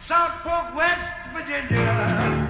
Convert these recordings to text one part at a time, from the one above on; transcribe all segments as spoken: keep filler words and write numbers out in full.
South Fork, West Virginia.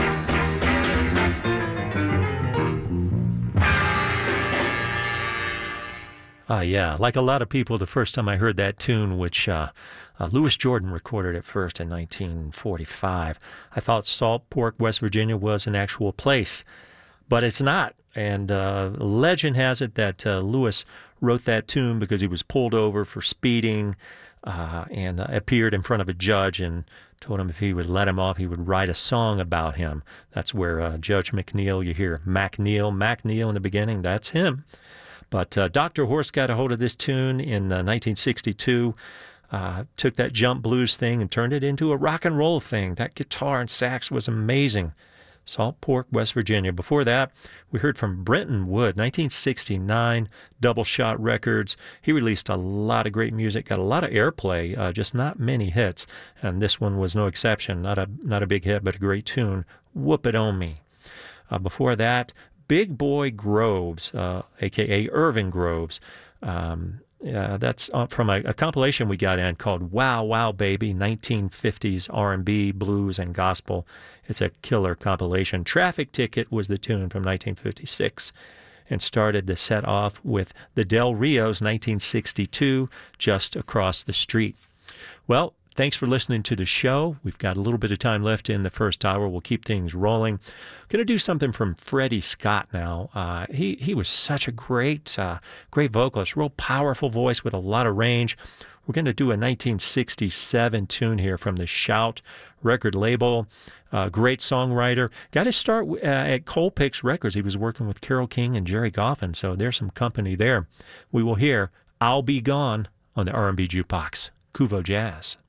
Ah, uh, yeah, like a lot of people, the first time I heard that tune, which uh, uh, Louis Jordan recorded at first in nineteen forty-five, I thought Salt Fork, West Virginia was an actual place, but it's not. And uh, legend has it that uh, Louis wrote that tune because he was pulled over for speeding uh, and uh, appeared in front of a judge and told him if he would let him off, he would write a song about him. That's where uh, Judge McNeil, you hear MacNeil, MacNeil in the beginning, that's him. But uh, Doctor Horse got a hold of this tune in uh, nineteen sixty-two, uh, took that jump blues thing and turned it into a rock and roll thing. That guitar and sax was amazing. Salt Fork, West Virginia. Before that, we heard from Brenton Wood, nineteen sixty-nine, Double Shot Records. He released a lot of great music, got a lot of airplay, uh, just not many hits, and this one was no exception. Not a not a big hit, but a great tune, Whoop It On Me. Uh, before that, Big Boy Groves, uh, a k a. Irving Groves. Um, uh, that's uh, from a, a compilation we got in called Wow Wow Baby, nineteen fifties R and B, blues, and gospel. It's a killer compilation. Traffic Ticket was the tune from nineteen fifty-six and started the set off with the Del Rios, nineteen sixty-two, Just Across the Street. Well, thanks for listening to the show. We've got a little bit of time left in the first hour. We'll keep things rolling. Going to do something from Freddie Scott now. Uh, he he was such a great uh, great vocalist, real powerful voice with a lot of range. We're going to do a nineteen sixty-seven tune here from the Shout record label. Uh, great songwriter. Got his start uh, at Colpix Records. He was working with Carole King and Jerry Goffin, so there's some company there. We will hear I'll Be Gone on the R and B Jukebox. Kuvo Jazz.